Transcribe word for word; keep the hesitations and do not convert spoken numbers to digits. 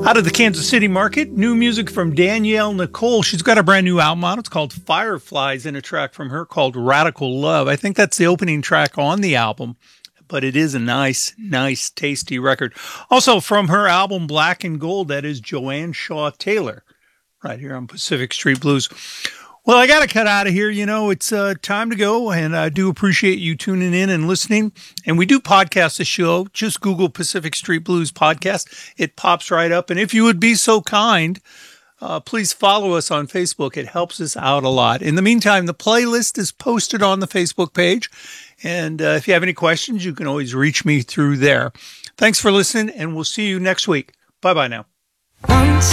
Out of the Kansas City market, new music from Danielle Nicole. She's got a brand new album out. It's called Fireflies, and a track from her called Radical Love. I think that's the opening track on the album, but it is a nice, nice, tasty record. Also from her album Black and Gold, that is Joanne Shaw Taylor, right here on Pacific Street Blues. Well, I got to cut out of here. You know, it's uh, time to go, and I do appreciate you tuning in and listening. And we do podcast the show. Just Google Pacific Street Blues Podcast. It pops right up. And if you would be so kind, uh, please follow us on Facebook. It helps us out a lot. In the meantime, the playlist is posted on the Facebook page. And uh, if you have any questions, you can always reach me through there. Thanks for listening, and we'll see you next week. Bye-bye now. Once